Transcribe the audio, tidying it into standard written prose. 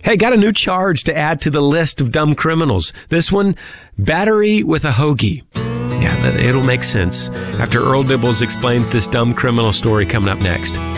Hey, got a new charge to add to the list of dumb criminals. This one, battery with a hoagie. Yeah, it'll make sense after Earl Dibbles explains this dumb criminal story coming up next.